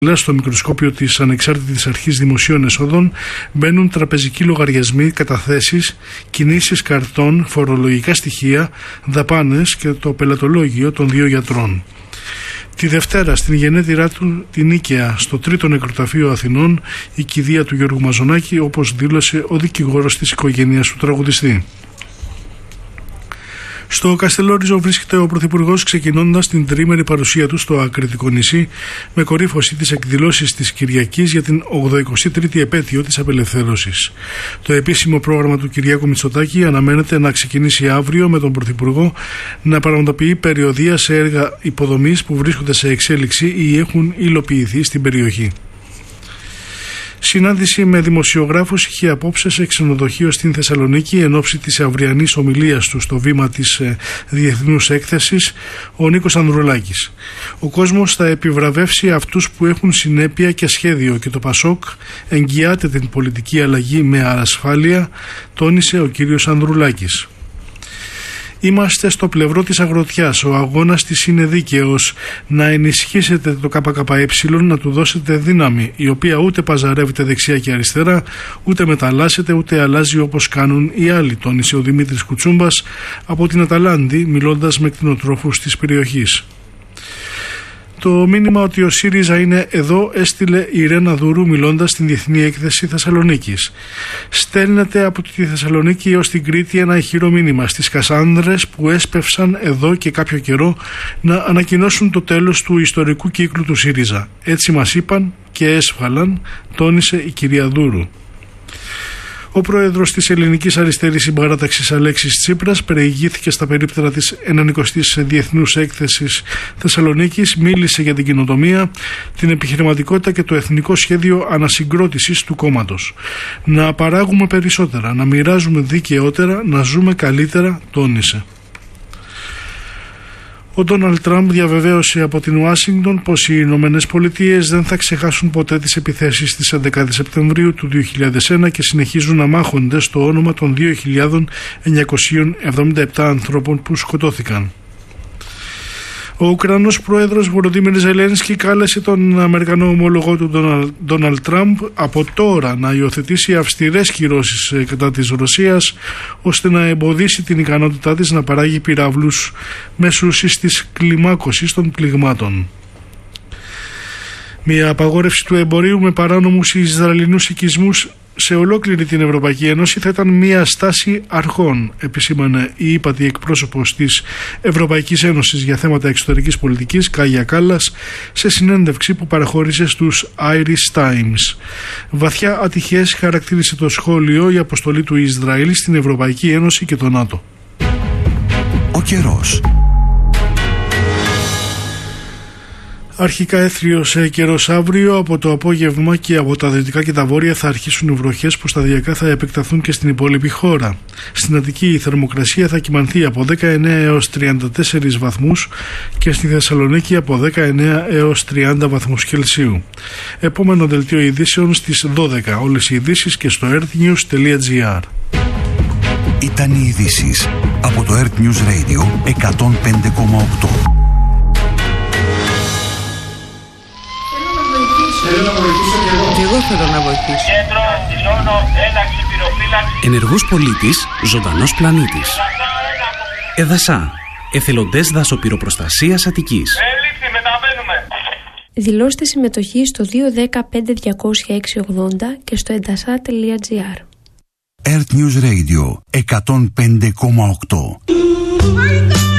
Στο μικροσκόπιο της Ανεξάρτητης Αρχής Δημοσίων Εσόδων μπαίνουν τραπεζικοί λογαριασμοί, καταθέσεις, κινήσεις καρτών, φορολογικά στοιχεία, δαπάνες και το πελατολόγιο των 2 γιατρών. Τη Δευτέρα, στην γενέτειρά του, την Νίκαια, στο 3ο νεκροταφείο Αθηνών, η κηδεία του Γιώργου Μαζονάκη, όπως δήλωσε ο δικηγόρος της οικογένειας του τραγουδιστή. Στο Καστελόριζο βρίσκεται ο Πρωθυπουργός, ξεκινώντας την τριήμερη παρουσία του στο Ακριτικό νησί, με κορύφωση τις εκδηλώσεις της Κυριακής για την 83η επέτειο της απελευθέρωσης. Το επίσημο πρόγραμμα του Κυριάκου Μητσοτάκη αναμένεται να ξεκινήσει αύριο, με τον Πρωθυπουργό να πραγματοποιεί περιοδεία σε έργα υποδομής που βρίσκονται σε εξέλιξη ή έχουν υλοποιηθεί στην περιοχή. Συνάντηση με δημοσιογράφους είχε απόψε σε ξενοδοχείο στην Θεσσαλονίκη εν ώψη της αυριανής ομιλίας του στο βήμα της Διεθνούς Έκθεσης ο Νίκος Ανδρουλάκης. Ο κόσμος θα επιβραβεύσει αυτούς που έχουν συνέπεια και σχέδιο και το ΠΑΣΟΚ εγγυάται την πολιτική αλλαγή με ασφάλεια, τόνισε ο κύριος Ανδρουλάκης. Είμαστε στο πλευρό της αγροτιάς, ο αγώνας της είναι δίκαιος, να ενισχύσετε το ΚΚΕ, να του δώσετε δύναμη, η οποία ούτε παζαρεύεται δεξιά και αριστερά, ούτε μεταλλάσσεται, ούτε αλλάζει όπως κάνουν οι άλλοι, τόνισε ο Δημήτρης Κουτσούμπας από την Αταλάντη, μιλώντας με κτηνοτρόφους της περιοχής. Το μήνυμα ότι ο ΣΥΡΙΖΑ είναι εδώ έστειλε η Ρένα Δούρου, μιλώντας στην Διεθνή Έκθεση Θεσσαλονίκης. Στέλνεται από τη Θεσσαλονίκη έως την Κρήτη ένα ηχηρό μήνυμα στις Κασάνδρες που έσπευσαν εδώ και κάποιο καιρό να ανακοινώσουν το τέλος του ιστορικού κύκλου του ΣΥΡΙΖΑ. Έτσι μας είπαν και έσφαλαν, τόνισε η κυρία Δούρου. Ο πρόεδρος της Ελληνικής Αριστερής Συμπαράταξης Αλέξης Τσίπρας περιηγήθηκε στα περίπτερα της 90ης Διεθνούς Έκθεσης Θεσσαλονίκης, μίλησε για την καινοτομία, την επιχειρηματικότητα και το εθνικό σχέδιο ανασυγκρότησης του κόμματος. Να παράγουμε περισσότερα, να μοιράζουμε δικαιότερα, να ζούμε καλύτερα, τόνισε. Ο Ντόναλντ Τραμπ διαβεβαίωσε από την Ουάσιγκτον πως οι Ηνωμένες Πολιτείες δεν θα ξεχάσουν ποτέ τις επιθέσεις της 11 Σεπτεμβρίου του 2001 και συνεχίζουν να μάχονται στο όνομα των 2.977 ανθρώπων που σκοτώθηκαν. Ο Ουκρανός πρόεδρος Βολοντίμιρ Ζελένσκι κάλεσε τον Αμερικανό ομόλογο του Ντόναλντ Τραμπ από τώρα να υιοθετήσει αυστηρές κυρώσεις κατά της Ρωσίας, ώστε να εμποδίσει την ικανότητά της να παράγει πυράβλους μέσουσης της κλιμάκωσης των πληγμάτων. Μια απαγόρευση του εμπορίου με παράνομους Ισραηλινούς οικισμούς σε ολόκληρη την Ευρωπαϊκή Ένωση θα ήταν μια στάση αρχών, επισήμανε η ύπατη εκπρόσωπος της Ευρωπαϊκής Ένωσης για θέματα εξωτερικής πολιτικής, Κάγια Κάλλας, σε συνέντευξη που παραχώρησε στους Irish Times. Βαθιά ατυχές χαρακτήρισε το σχόλιο η αποστολή του Ισραήλ στην Ευρωπαϊκή Ένωση και το ΝΑΤΟ. Ο καιρός. Αρχικά έθριος καιρός αύριο, από το απόγευμα και από τα δυτικά και τα βόρεια θα αρχίσουν οι βροχές που σταδιακά θα επεκταθούν και στην υπόλοιπη χώρα. Στην Αττική η θερμοκρασία θα κυμανθεί από 19 έως 34 βαθμούς και στη Θεσσαλονίκη από 19 έως 30 βαθμούς Κελσίου. Επόμενο δελτίο ειδήσεων στις 12. Όλες οι ειδήσεις και στο earthnews.gr. Ήταν οι ειδήσεις από το Earth News Radio 105,8. Και εγώ θέλω να βοηθήσω. Κέντρο, ζώνο, ένταξη, πυροφύλαξη. Ενεργός πολίτης, ζωντανός πλανήτης. ΕΔΑΣΑ, εθελοντές δασοπυροπροστασίας Αττικής. Έληξη, μεταβαίνουμε. Δηλώστε συμμετοχή στο 210-5200-680 και στο edasa.gr. Earth News Radio 105,8.